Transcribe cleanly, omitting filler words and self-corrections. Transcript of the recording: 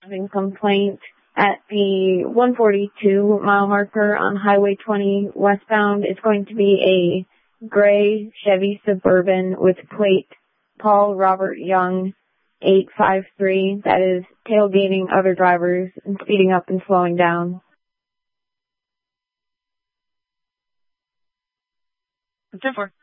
Having complaint at the 142 mile marker on Highway 20 westbound. It's going to be a gray Chevy Suburban with plate Paul Robert Young 853 that is tailgating other drivers and speeding up and slowing down. 10-4.